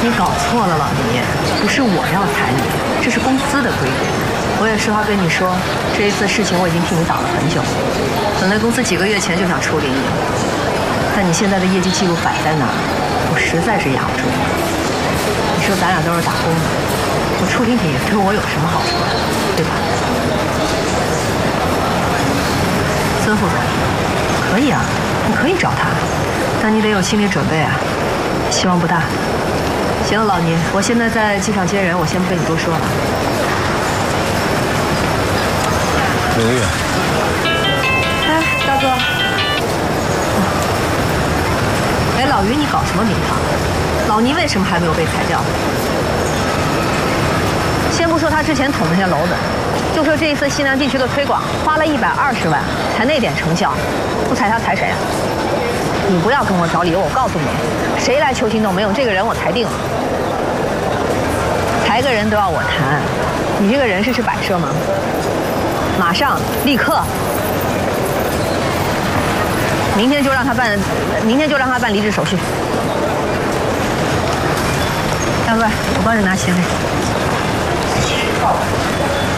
你搞错了，老倪，不是我要裁你，这是公司的规定。我也实话跟你说，这一次事情我已经替你挡了很久。本来公司几个月前就想处理你，但你现在的业绩记录摆在那儿，我实在是压不住。你说咱俩都是打工的，我处理你对我有什么好处，对吧？孙副总，可以啊，你可以找他，但你得有心理准备啊，希望不大。行了，老倪，我现在在机场接人，我先不跟你多说了。 刘月， 哎，大哥，哎，老于，你搞什么名堂？老倪为什么还没有被裁掉？先不说他之前捅那些篓子，就说这一次西南地区的推广花了120万，才那点成效，不裁他裁谁啊？你不要跟我找理由，我告诉你，谁来求情都没用，这个人我裁定了。裁个人都要我谈，你这个人是摆设吗？马上，立刻，明天就让他办离职手续。大哥，我帮你拿行李。